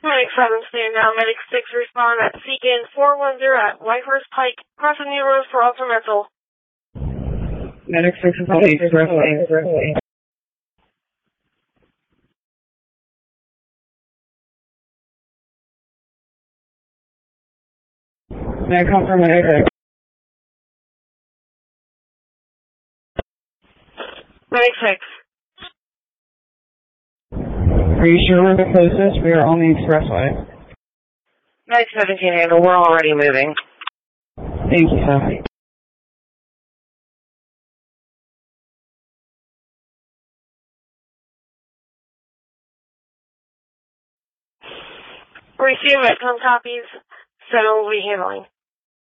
Medic 7, stand down. Medic 6, respond at Seekin 410 at Whitehorse Pike. Crossing the road for Ultramental. Medic 6 is on expressway. May I confirm my exit? Medic 6. Are you sure we're the closest? We are on the expressway. Medic 17 handle, we're already moving. Thank you, sir. Receive Metcom copies. 7 will be handling.